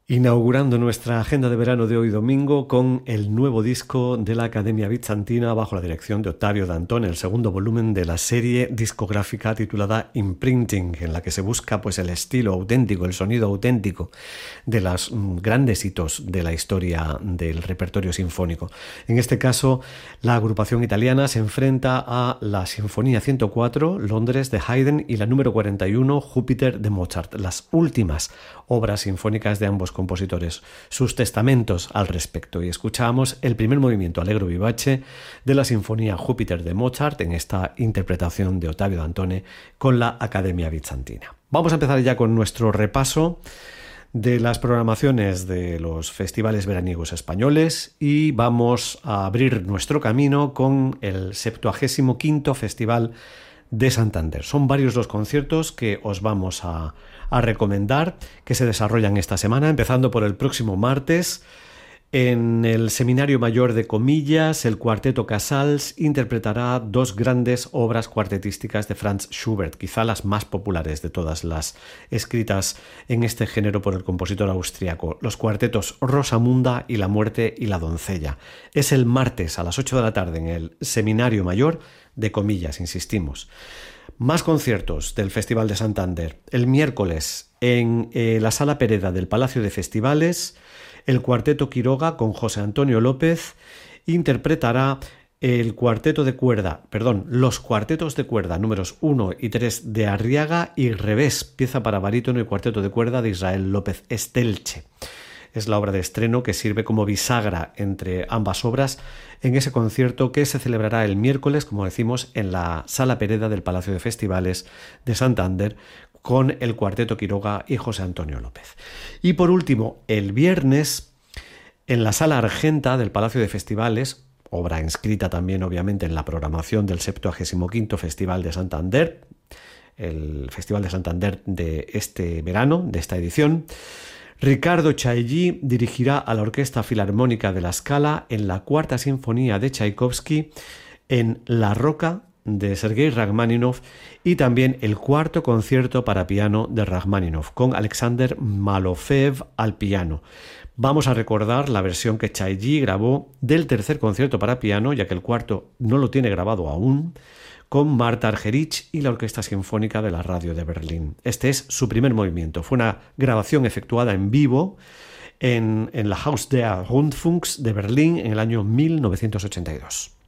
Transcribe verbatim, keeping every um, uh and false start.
Inaugurando nuestra agenda de verano de hoy domingo con el nuevo disco de la Academia Bizantina bajo la dirección de Ottavio Dantone, el segundo volumen de la serie discográfica titulada Imprinting, en la que se busca pues el estilo auténtico, el sonido auténtico de los grandes hitos de la historia del repertorio sinfónico. En este caso, la agrupación italiana se enfrenta a la Sinfonía ciento cuatro, Londres, de Haydn, y la número cuarenta y uno, Júpiter, de Mozart, las últimas obras sinfónicas de ambos compositores, sus testamentos al respecto. Y escuchamos el primer movimiento allegro vivace de la Sinfonía Júpiter de Mozart en esta interpretación de Ottavio Dantone con la Academia Bizantina. Vamos a empezar ya con nuestro repaso de las programaciones de los festivales veraniegos españoles y vamos a abrir nuestro camino con el septuagésimo quinto Festival de Santander. Son varios los conciertos que os vamos a, a recomendar que se desarrollan esta semana, empezando por el próximo martes. En el Seminario Mayor de Comillas, el Cuarteto Casals interpretará dos grandes obras cuartetísticas de Franz Schubert, quizá las más populares de todas las escritas en este género por el compositor austriaco, los cuartetos Rosamunda y La Muerte y la Doncella. Es el martes a las ocho de la tarde en el Seminario Mayor de Comillas, insistimos. Más conciertos del Festival de Santander. El miércoles en eh, la Sala Pereda del Palacio de Festivales, el Cuarteto Quiroga con José Antonio López interpretará el cuarteto de cuerda, perdón, los cuartetos de cuerda números uno y tres de Arriaga y Revés, pieza para barítono y cuarteto de cuerda de Israel López Estelche. Es la obra de estreno que sirve como bisagra entre ambas obras en ese concierto que se celebrará el miércoles, como decimos, en la Sala Pereda del Palacio de Festivales de Santander con el Cuarteto Quiroga y José Antonio López. Y por último, el viernes, en la Sala Argenta del Palacio de Festivales, obra inscrita también obviamente en la programación del septuagésimo quinto Festival de Santander, el Festival de Santander de este verano, de esta edición, Ricardo Chailly dirigirá a la Orquesta Filarmónica de La Scala en la Cuarta Sinfonía de Tchaikovsky, en La Roca de Sergei Rachmaninoff y también el Cuarto Concierto para Piano de Rachmaninoff con Alexander Malofeev al piano. Vamos a recordar la versión que Chailly grabó del Tercer Concierto para Piano, ya que el cuarto no lo tiene grabado aún, con Marta Argerich y la Orquesta Sinfónica de la Radio de Berlín. Este es su primer movimiento. Fue una grabación efectuada en vivo en, en la Haus der Rundfunks de Berlín en el año mil novecientos ochenta y dos.